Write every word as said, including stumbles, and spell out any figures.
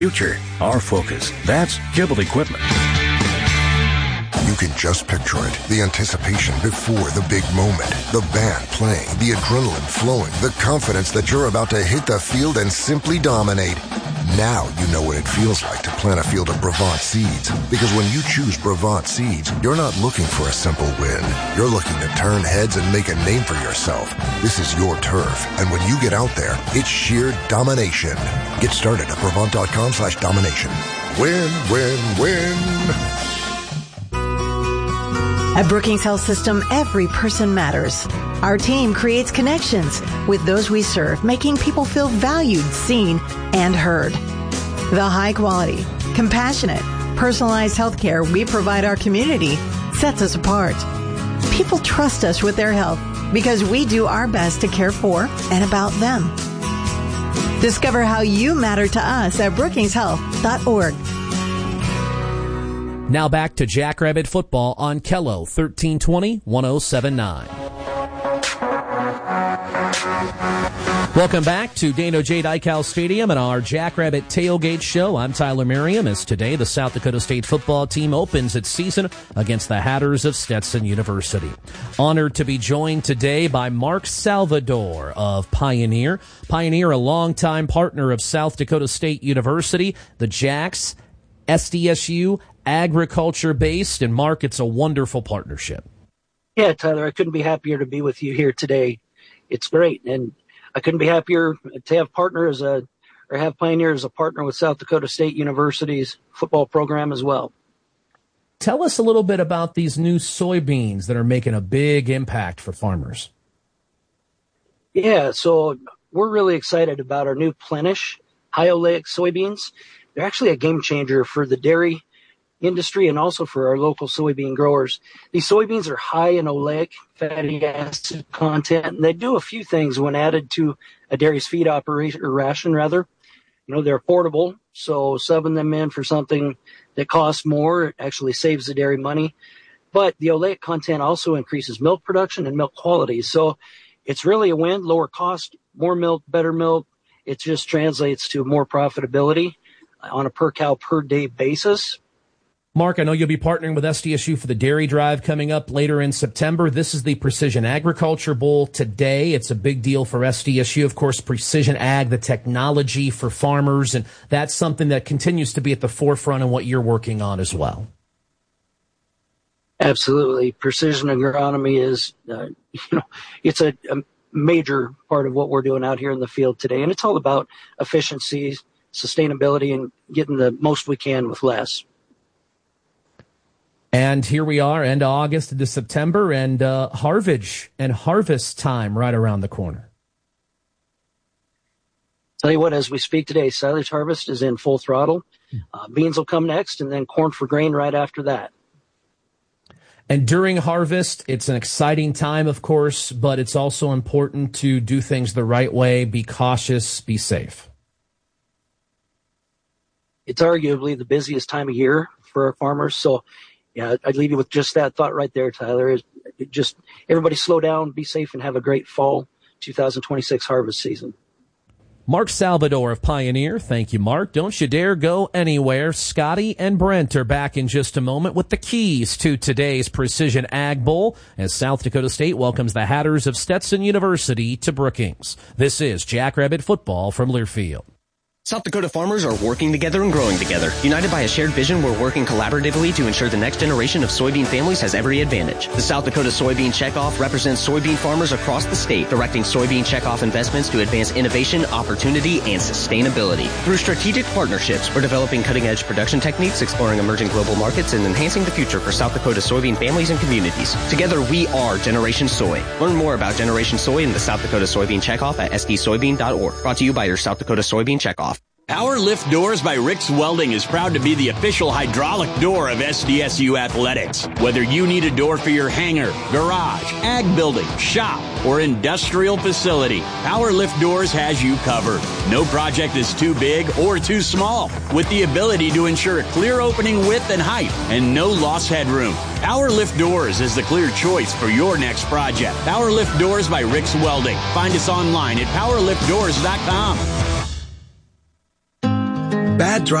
Future, our focus. That's Kibble Equipment. You can just picture it. The anticipation before the big moment. The band playing, the adrenaline flowing, the confidence that you're about to hit the field and simply dominate. Now you know what it feels like to plant a field of Brevant seeds. Because when you choose Brevant seeds, you're not looking for a simple win. You're looking to turn heads and make a name for yourself. This is your turf. And when you get out there, it's sheer domination. Get started at Brevant.com slash domination. Win, win, win. At Brookings Health System, every person matters. Our team creates connections with those we serve, making people feel valued, seen, and heard. The high quality, compassionate, personalized healthcare we provide our community sets us apart. People trust us with their health because we do our best to care for and about them. Discover how you matter to us at brookings health dot org. Now back to Jackrabbit football on Kello, thirteen twenty, ten seventy-nine. Welcome back to Dano J. Dykhouse Stadium and our Jackrabbit Tailgate Show. I'm Tyler Merriam, as today the South Dakota State football team opens its season against the Hatters of Stetson University. Honored to be joined today by Mark Salvador of Pioneer. Pioneer, a longtime partner of South Dakota State University, the Jacks, S D S U, agriculture-based, and Mark, it's a wonderful partnership. Yeah, Tyler, I couldn't be happier to be with you here today. It's great, and I couldn't be happier to have partner as a, or have Pioneer as a partner with South Dakota State University's football program as well. Tell us a little bit about these new soybeans that are making a big impact for farmers. Yeah, so we're really excited about our new Plenish high oleic soybeans. They're actually a game changer for the dairy industry and also for our local soybean growers. These soybeans are high in oleic fatty acid content, and they do a few things when added to a dairy's feed operation or ration rather. You know, they're affordable, so subbing them in for something that costs more actually saves the dairy money. But the oleic content also increases milk production and milk quality. So it's really a win, lower cost, more milk, better milk. It just translates to more profitability on a per cow per day basis. Mark, I know you'll be partnering with S D S U for the Dairy Drive coming up later in September. This is the Precision Agriculture Bowl today. It's a big deal for S D S U. Of course, Precision Ag, the technology for farmers, and that's something that continues to be at the forefront of what you're working on as well. Absolutely. Precision agronomy is, uh, you know, it's a, a major part of what we're doing out here in the field today. And it's all about efficiency, sustainability, and getting the most we can with less. And here we are, end of August into September, and uh, harvage and harvest time right around the corner. Tell you what, as we speak today, silage harvest is in full throttle. Uh, beans will come next, and then corn for grain right after that. And during harvest, it's an exciting time, of course, but it's also important to do things the right way, be cautious, be safe. It's arguably the busiest time of year for our farmers, so yeah, I'd leave you with just that thought right there, Tyler. Is just everybody slow down, be safe, and have a great fall two thousand twenty-six harvest season. Mark Salvador of Pioneer. Thank you, Mark. Don't you dare go anywhere. Scotty and Brent are back in just a moment with the keys to today's Precision Ag Bowl as South Dakota State welcomes the Hatters of Stetson University to Brookings. This is Jackrabbit Football from Learfield. South Dakota farmers are working together and growing together. United by a shared vision, we're working collaboratively to ensure the next generation of soybean families has every advantage. The South Dakota Soybean Checkoff represents soybean farmers across the state, directing soybean checkoff investments to advance innovation, opportunity, and sustainability. Through strategic partnerships, we're developing cutting-edge production techniques, exploring emerging global markets, and enhancing the future for South Dakota soybean families and communities. Together, we are Generation Soy. Learn more about Generation Soy and the South Dakota Soybean Checkoff at s d soybean dot org. Brought to you by your South Dakota Soybean Checkoff. Power Lift Doors by Rick's Welding is proud to be the official hydraulic door of S D S U Athletics. Whether you need a door for your hangar, garage, ag building, shop, or industrial facility, Power Lift Doors has you covered. No project is too big or too small, with the ability to ensure a clear opening width and height and no loss headroom. Power Lift Doors is the clear choice for your next project. Power Lift Doors by Rick's Welding. Find us online at power lift doors dot com. Bad drive